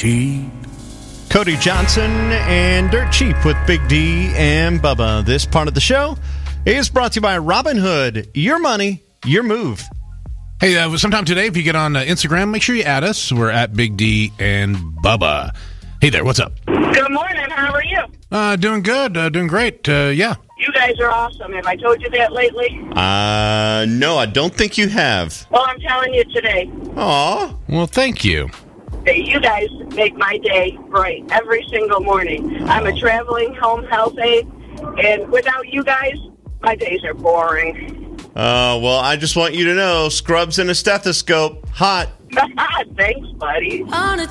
Cheap. Cody Johnson and Dirt Cheap with Big D and Bubba. This part of the show is brought to you by Robinhood. Your money, your move. Hey, sometime today, if you get on Instagram, make sure you add us. We're at Big D and Bubba. Hey there, what's up? Good morning. How are you? Doing good. Doing great. Yeah. You guys are awesome. Have I told you that lately? No, I don't think you have. Well, I'm telling you today. Aw. Well, thank you. You guys make my day bright every single morning. I'm a traveling home health aide, and without you guys, my days are boring. Well, I just want you to know, scrubs and a stethoscope, hot. Thanks, buddy. On a